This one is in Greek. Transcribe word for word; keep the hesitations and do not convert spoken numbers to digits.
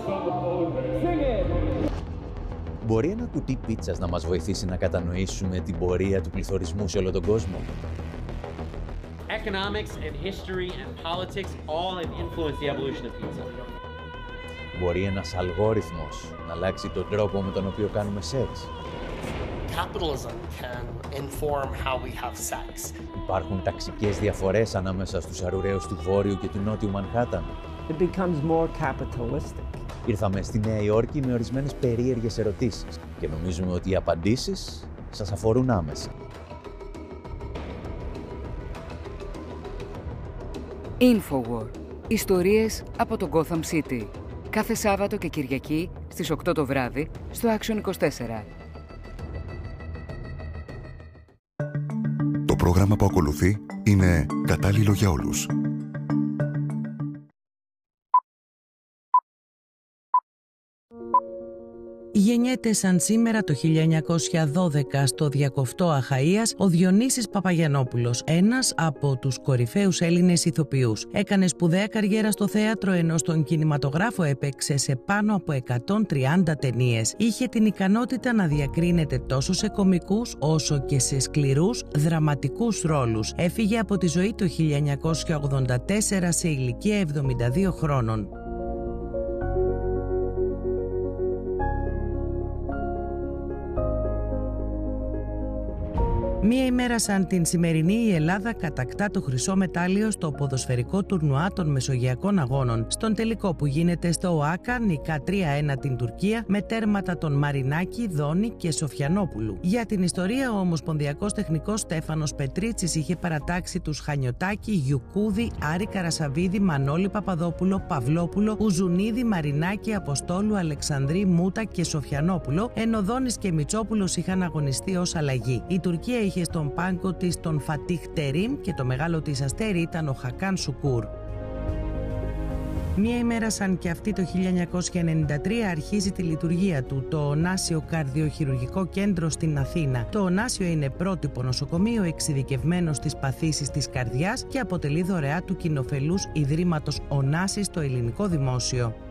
Μπορεί ένα κουτί πίτσας να μας βοηθήσει να κατανοήσουμε την πορεία του πληθωρισμού σε όλο τον κόσμο? Economics and history and politics all have influenced the evolution of pizza. Μπορεί ένας αλγόριθμος να αλλάξει τον τρόπο με τον οποίο κάνουμε σεξ? Capitalism can inform how we have sex. Υπάρχουν ταξικές διαφορές ανάμεσα στους αρουραίους του Βόρειου και του Νότιου Μανχάταν? It becomes more capitalistic. Ήρθαμε στη Νέα Υόρκη με ορισμένες περίεργες ερωτήσεις και νομίζουμε ότι οι απαντήσεις σας αφορούν άμεσα. Infowar. Ιστορίες από το Gotham City. Κάθε Σάββατο και Κυριακή στις οκτώ το βράδυ στο Action είκοσι τέσσερα. Το πρόγραμμα που ακολουθεί είναι κατάλληλο για όλους. Γεννιέται σαν σήμερα το χίλια εννιακόσια δώδεκα στο Διακοφτό Αχαΐας ο Διονύσης Παπαγιαννόπουλος, ένας από τους κορυφαίους Έλληνες ηθοποιούς. Έκανε σπουδαία καριέρα στο θέατρο, ενώ στον κινηματογράφο έπαιξε σε πάνω από εκατόν τριάντα ταινίες. Είχε την ικανότητα να διακρίνεται τόσο σε κωμικούς όσο και σε σκληρούς δραματικούς ρόλους. Έφυγε από τη ζωή το χίλια εννιακόσια ογδόντα τέσσερα σε ηλικία εβδομήντα δύο χρόνων. Μία ημέρα σαν την σημερινή, η Ελλάδα κατακτά το χρυσό μετάλλιο στο ποδοσφαιρικό τουρνουά των Μεσογειακών Αγώνων. Στον τελικό που γίνεται στο ΟΑΚΑ, νικά τρία ένα την Τουρκία με τέρματα των Μαρινάκη, Δόνη και Σοφιανόπουλου. Για την ιστορία, ο ομοσπονδιακός τεχνικός Στέφανος Πετρίτσης είχε παρατάξει τους Χανιωτάκη, Γιουκούδη, Άρη Καρασαβίδη, Μανώλη Παπαδόπουλο, Παυλόπουλο, Ουζουνίδη, Μαρινάκη, Αποστόλου, Αλεξανδρή, Μούτα και Σοφιανόπουλο, ενώ Δόνης και Μητσόπουλος είχαν αγωνιστεί ως αλλαγή. Η Τουρκία είχε στον πάγκο της τον Φατίχ Τερίμ και το μεγάλο της αστέρι ήταν ο Χακάν Σουκούρ. Μία ημέρα σαν και αυτή το χίλια εννιακόσια ενενήντα τρία αρχίζει τη λειτουργία του το Ωνάσιο Καρδιοχειρουργικό Κέντρο στην Αθήνα. Το Ωνάσιο είναι πρότυπο νοσοκομείο εξειδικευμένο στις παθήσεις της καρδιάς και αποτελεί δωρεά του κοινοφελούς Ιδρύματος Ωνάση στο ελληνικό δημόσιο.